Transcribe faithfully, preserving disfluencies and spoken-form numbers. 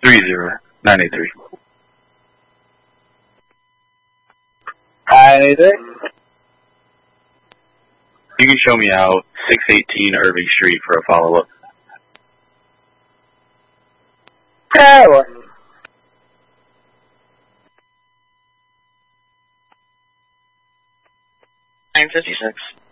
three zero nine eight three. Hi there. You can show me out six eighteen Irving Street for a follow-up. Yeah, well. nine fifty-six.